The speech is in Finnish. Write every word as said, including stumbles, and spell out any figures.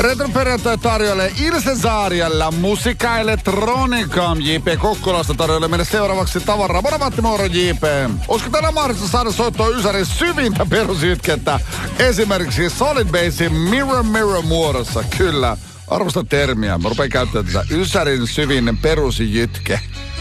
Retroperjantai tarjoilee Ilse Zaarialla Musica Electronica. J P Kokkolasta tarjoilee meille seuraavaksi tavaraa. Moro Matti Moro J P. Olisiko teillä mahdollista saada soittaa Ysärin syvintä perusjytkettä? Esimerkiksi Solid Bassin Mirror Mirror muodossa. Kyllä. Arvostan termiä. Mä rupean käyttämään tätä Ysärin syvin perusjytke.